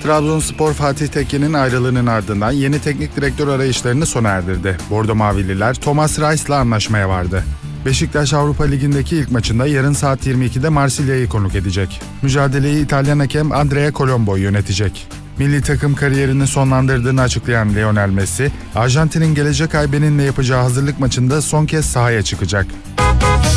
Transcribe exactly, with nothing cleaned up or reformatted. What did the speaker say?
Trabzonspor Fatih Tekke'nin ayrılığının ardından yeni teknik direktör arayışlarını sona erdirdi. Bordo Mavililer Thomas Reis'la anlaşmaya vardı. Beşiktaş Avrupa Ligi'ndeki ilk maçında yarın saat yirmi ikide Marsilya'yı konuk edecek. Mücadeleyi İtalyan hakem Andrea Colombo yönetecek. Milli takım kariyerini sonlandırdığını açıklayan Lionel Messi, Arjantin'in gelecek ay Benin'le yapacağı hazırlık maçında son kez sahaya çıkacak.